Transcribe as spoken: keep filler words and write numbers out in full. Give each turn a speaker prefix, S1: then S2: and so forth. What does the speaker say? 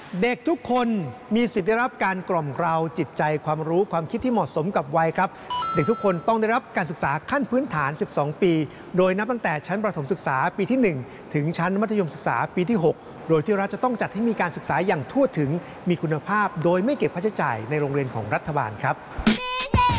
S1: เด็กทุกคนมีสิทธิได้รับการกล่อมเกลาจิตใจความรู้ความคิดที่เหมาะสมกับวัยครับเด็กทุกคนต้องได้รับการศึกษาขั้นพื้นฐาน สิบสอง ปี โดยนับตั้งแต่ชั้นประถมศึกษาปีที่ หนึ่ง ถึงชั้นมัธยมศึกษาปีที่ หก โดยที่รัฐจะต้องจัดให้มีการศึกษาอย่างทั่วถึงมีคุณภาพโดยไม่เก็บค่าใช้จ่ายในโรงเรียนของรัฐบาลครับ